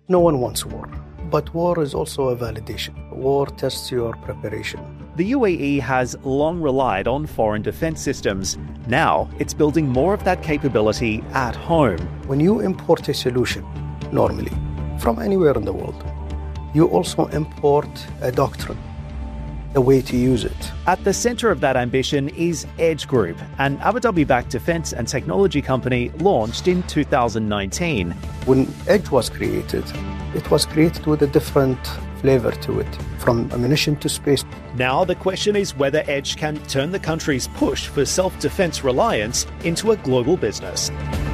No one wants war, but war is also a validation. War tests your preparation. The UAE has long relied on foreign defence systems. Now it's building more of that capability at home. When you import a solution, normally, from anywhere in the world, you also import a doctrine, a way to use it. At the centre of that ambition is Edge Group, an Abu Dhabi-backed defence and technology company launched in 2019. When Edge was created, it was created with a different flavor to it, from ammunition to space. Now the question is whether Edge can turn the country's push for self-defence reliance into a global business.